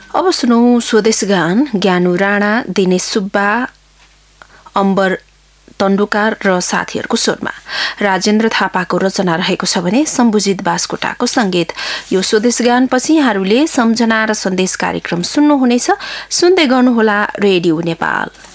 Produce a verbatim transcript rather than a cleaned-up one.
अब सुनौ स्वदेश गान ज्ञानु राणा, दिनेश सुब्बा, अम्बर तन्डुकार र साथीहरूको स्वरमा राजेन्द्र थापाको रचना रहेको छ भने सम्बुजित बास्कोटाको संगीत। यो स्वदेश गानपछि यहाँहरूले सम्झना र सन्देश कार्यक्रम सुन्नुहुनेछ। सुन्दै गर्नुहोला रेडियो नेपाल।